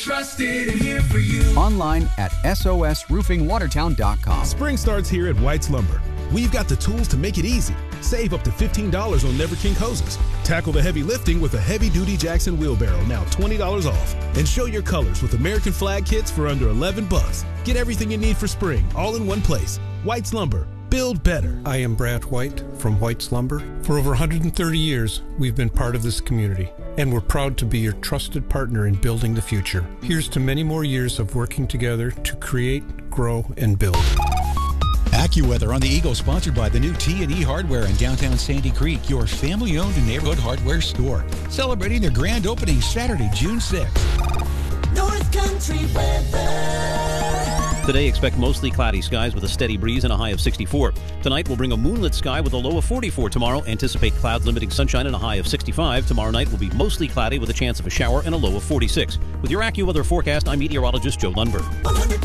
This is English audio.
Trusted and here for you. Online at sosroofingwatertown.com. Spring starts here at White's Lumber. We've got the tools to make it easy. Save up to $15 on Never King hoses. Tackle the heavy lifting with a heavy-duty Jackson wheelbarrow, now $20 off. And show your colors with American flag kits for under $11. Get everything you need for spring, all in one place. White's Lumber. Build better. I am Brad White from White's Lumber. For over 130 years, we've been part of this community, and we're proud to be your trusted partner in building the future. Here's to many more years of working together to create, grow, and build. AccuWeather on the Eagle, sponsored by the new T&E Hardware in downtown Sandy Creek, your family-owned neighborhood hardware store. Celebrating their grand opening Saturday, June 6th. North Country weather. Today, expect mostly cloudy skies with a steady breeze and a high of 64. Tonight, we'll bring a moonlit sky with a low of 44. Tomorrow, anticipate clouds limiting sunshine and a high of 65. Tomorrow night will be mostly cloudy with a chance of a shower and a low of 46. With your AccuWeather forecast, I'm meteorologist Joe Lundberg.